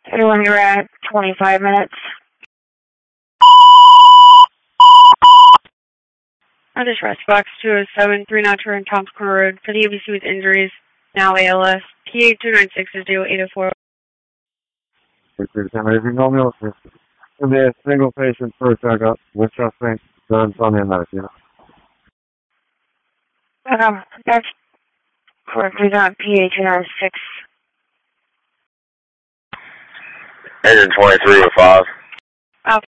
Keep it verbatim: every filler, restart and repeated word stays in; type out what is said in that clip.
When you're at twenty-five minutes. I just rest box two oh seven, three nine two in Toms Corner Road for the A B C with injuries, now A L S. P A two nine six is due eight oh four. If you know me, it's going to be a single patient first checkup, which I think done Sunday night, you know. Um, that's correctly done, P A two nine six. Engine twenty-three oh five. Okay.